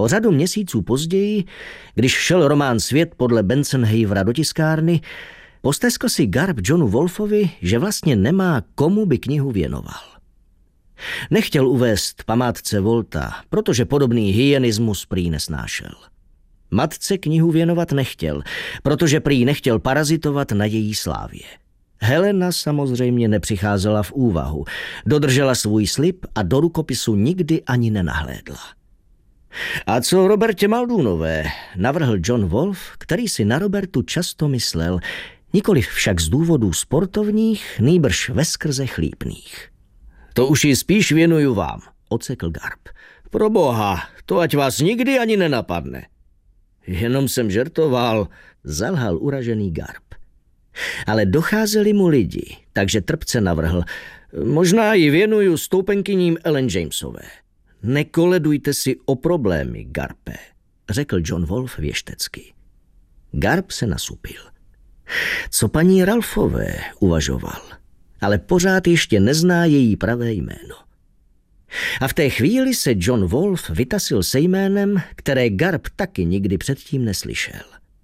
O řadu měsíců později, když šel román Svět podle Bensenhavera do tiskárny, posteskl si Garp Johnu Wolfovi, že vlastně nemá komu by knihu věnoval. Nechtěl uvést památce Walta, protože podobný hyenismus prý nesnášel. Matce knihu věnovat nechtěl, protože prý nechtěl parazitovat na její slávě. Helena samozřejmě nepřicházela v úvahu, dodržela svůj slib a do rukopisu nikdy ani nenahlédla. A co Robertě Muldoonové, navrhl John Wolfe, který si na Robertu často myslel, nikoliv však z důvodů sportovních, nýbrž veskrze chlípných. To už ji spíš věnuju vám, odsekl Garp. Proboha, to ať vás nikdy ani nenapadne. Jenom jsem žertoval, zalhal uražený Garp. Ale docházeli mu lidi, takže trpce navrhl, možná ji věnuju stoupenkyním Ellen Jamesové. Nekoledujte si o problémy, Garpe, řekl John Wolfe věštecky. Garp se nasupil. Co paní Ralphové, uvažoval, ale pořád ještě nezná její pravé jméno. A v té chvíli se John Wolfe vytasil se jménem, které Garp taky nikdy předtím neslyšel.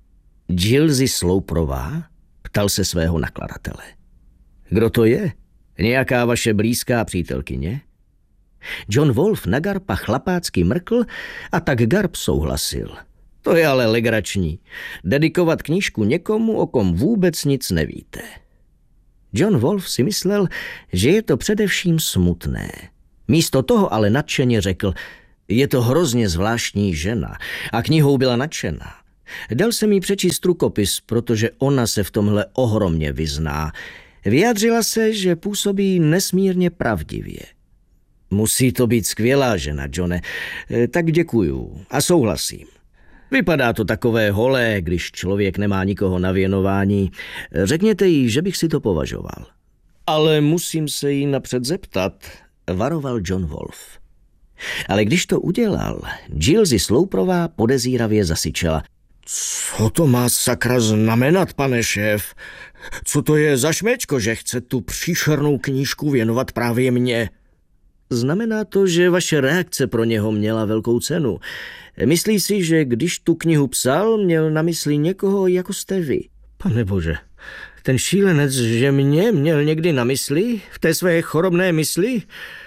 Gilsey Sloperová? Ptal se svého nakladatele. Kdo to je? Nějaká vaše blízká přítelkyně? John Wolfe na Garpa chlapácky mrkl a tak Garp souhlasil. To je ale legrační. Dedikovat knížku někomu, o kom vůbec nic nevíte. John Wolfe si myslel, že je to především smutné. Místo toho ale nadšeně řekl, je to hrozně zvláštní žena a knihou byla nadšená. Dal jsem jí přečíst rukopis, protože ona se v tomhle ohromně vyzná. Vyjádřila se, že působí nesmírně pravdivě. Musí to být skvělá žena, Johne. Tak děkuju a souhlasím. Vypadá to takové holé, když člověk nemá nikoho na věnování. Řekněte jí, že bych si to považoval. Ale musím se jí napřed zeptat, varoval John Wolfe. Ale když to udělal, Gilsey Sloperová podezíravě zasyčela. Co to má sakra znamenat, pane šéf? Co to je za šméčko, že chce tu příšernou knížku věnovat právě mně? Znamená to, že vaše reakce pro něho měla velkou cenu. Myslí si, že když tu knihu psal, měl na mysli někoho, jako jste vy. Pane bože, ten šílenec, že mě měl někdy na mysli, v té své chorobné mysli?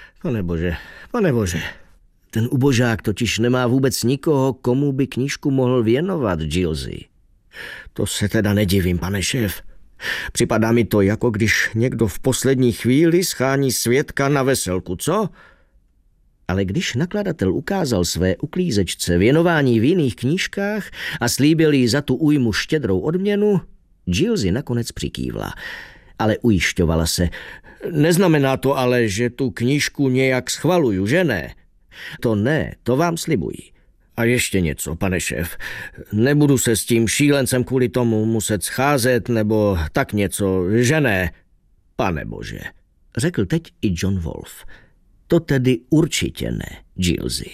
Pane bože. Ten ubožák totiž nemá vůbec nikoho, komu by knížku mohl věnovat, Gilsey. To se teda nedivím, pane šéf. Připadá mi to, jako když někdo v poslední chvíli schání svědka na veselku, co? Ale když nakladatel ukázal své uklízečce věnování v jiných knížkách a slíbil jí za tu újmu štědrou odměnu, Gilsey nakonec přikývla. Ale ujišťovala se. Neznamená to ale, že tu knížku nějak schvaluju, že ne? To ne, to vám slibuji. A ještě něco, pane šéf. Nebudu se s tím šílencem kvůli tomu muset scházet nebo tak něco, že ne? Pane bože, řekl teď i John Wolfe. To tedy určitě ne, Gilsey.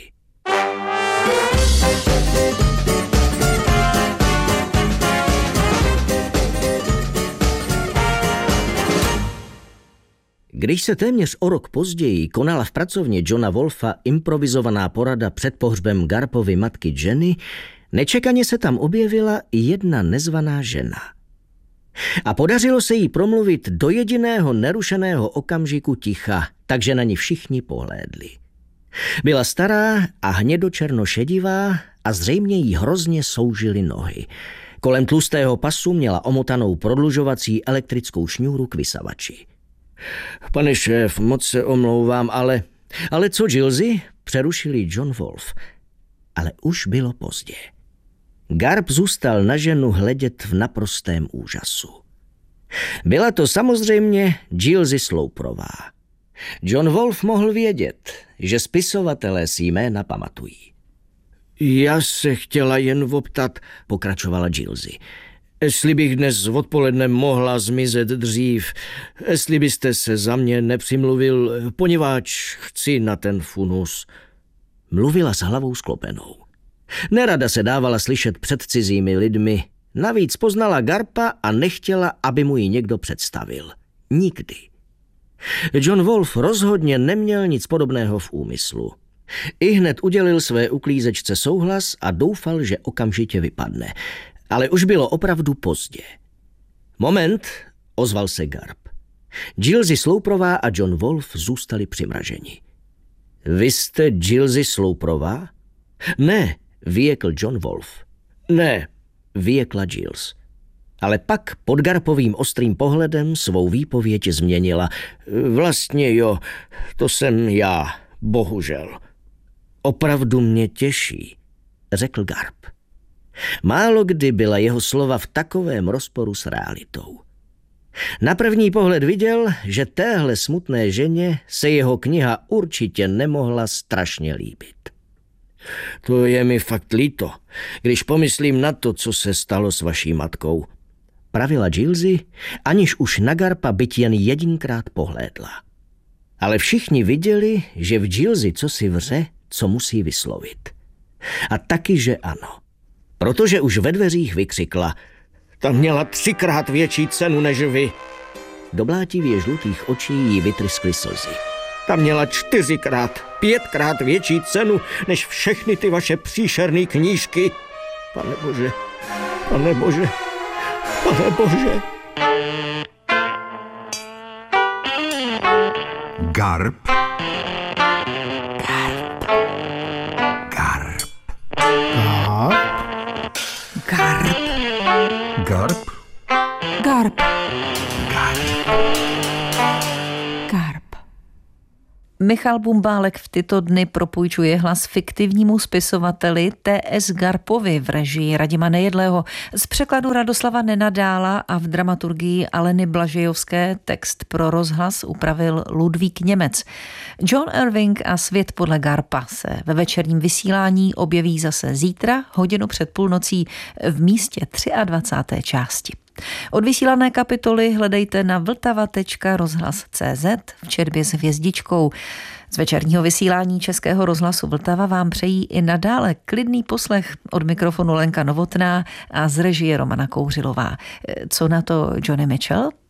Když se téměř o rok později konala v pracovně Johna Wolfa improvizovaná porada před pohřbem Garpovy matky Jenny, nečekaně se tam objevila jedna nezvaná žena. A podařilo se jí promluvit do jediného nerušeného okamžiku ticha, takže na ní všichni pohlédli. Byla stará a hnědočernošedivá a zřejmě jí hrozně soužily nohy. Kolem tlustého pasu měla omotanou prodlužovací elektrickou šňůru k vysavači. Pane šéf, moc se omlouvám, ale... Ale co, Gilsey? Přerušili John Wolfe. Ale už bylo pozdě. Garp zůstal na ženu hledět v naprostém úžasu. Byla to samozřejmě Gilsey Sloperová. John Wolfe mohl vědět, že spisovatelé si jména pamatují. Já se chtěla jen optat, pokračovala Gilsey. Jestli bych dnes odpoledne mohla zmizet dřív, jestli byste se za mě nepřimluvil, poněvadž chci na ten funus. Mluvila s hlavou sklopenou. Nerada se dávala slyšet před cizími lidmi, navíc poznala Garpa a nechtěla, aby mu ji někdo představil. Nikdy. John Wolfe rozhodně neměl nic podobného v úmyslu. Ihned udělil své uklízečce souhlas a doufal, že okamžitě vypadne. Ale už bylo opravdu pozdě. Moment, ozval se Garb. Gilesy Slouprová a John Wolfe zůstali přimraženi. Vy jste Gilesy Slouprová? Ne, vyjekl John Wolfe. Ne, vyjekla Giles. Ale pak pod Garpovým ostrým pohledem svou výpověď změnila. Vlastně jo, to jsem já, bohužel. Opravdu mě těší, řekl Garb. Málo kdy byla jeho slova v takovém rozporu s realitou. Na první pohled viděl, že téhle smutné ženě se jeho kniha určitě nemohla strašně líbit. To je mi fakt líto, když pomyslím na to, co se stalo s vaší matkou, pravila Gilesy, aniž už na Garpa byť jen jedinkrát pohlédla. Ale všichni viděli, že v Gilesy cosi vře, co musí vyslovit. A taky, že ano. Protože už ve dveřích vykřikla: Ta měla 3krát větší cenu než vy. Do blátivě žlutých očí jí vytryskly slzy. Ta měla 4krát, 5krát větší cenu než všechny ty vaše příšerný knížky. Pane Bože, pane Bože, pane Bože. Garb. Michal Bumbálek v tyto dny propůjčuje hlas fiktivnímu spisovateli T.S. Garpovi v režii Radima Nejedlého, z překladu Radoslava Nenadála a v dramaturgii Aleny Blažejovské text pro rozhlas upravil Ludvík Němec. John Irving a Svět podle Garpa se ve večerním vysílání objeví zase zítra, hodinu před půlnocí, v místě 23. části. Odvysílané kapitoly hledejte na vltava.rozhlas.cz v četbě s hvězdičkou. Z večerního vysílání Českého rozhlasu Vltava vám přejí i nadále klidný poslech. Od mikrofonu Lenka Novotná a z režie Romana Kouřilová. Co na to Johnny Mitchell?